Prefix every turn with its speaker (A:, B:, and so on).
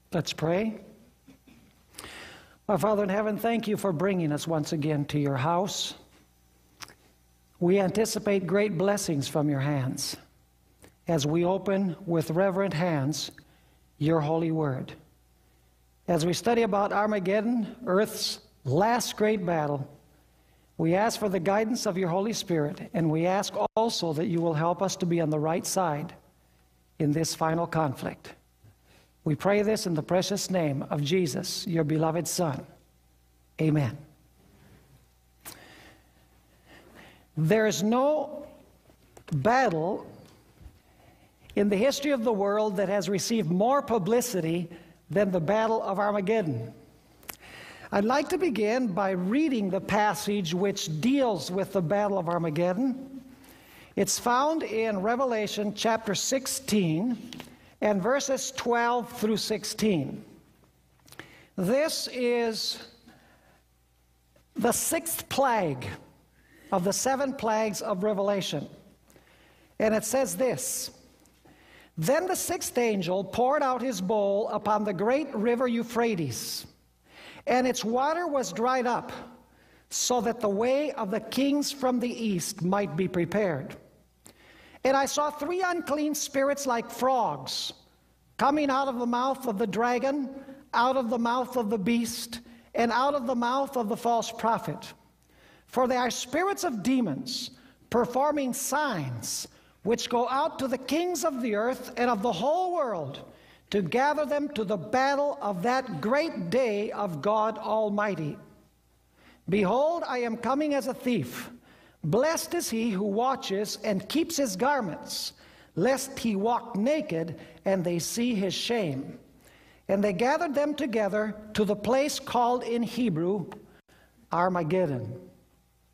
A: Let's pray. Our Father in heaven, thank you for bringing us once again to your house. We anticipate great blessings from your hands as we open with reverent hands your holy word. As we study about Armageddon, Earth's last great battle, we ask for the guidance of your Holy Spirit, and we ask also that you will help us to be on the right side in this final conflict. We pray this in the precious name of Jesus, your beloved Son. Amen. There is no battle in the history of the world that has received more publicity than the Battle of Armageddon. I'd like to begin by reading the passage which deals with the Battle of Armageddon. It's found in Revelation chapter 16 and verses 12 through 16. This is the sixth plague of the 7 plagues of Revelation. And it says this: Then the sixth angel poured out his bowl upon the great river Euphrates, and its water was dried up, so that the way of the kings from the east might be prepared. And I saw 3 unclean spirits like frogs coming out of the mouth of the dragon, out of the mouth of the beast, and out of the mouth of the false prophet. For they are spirits of demons, performing signs, which go out to the kings of the earth and of the whole world, to gather them to the battle of that great day of God Almighty. Behold, I am coming as a thief. Blessed is he who watches and keeps his garments, lest he walk naked and they see his shame. And they gathered them together to the place called in Hebrew Armageddon.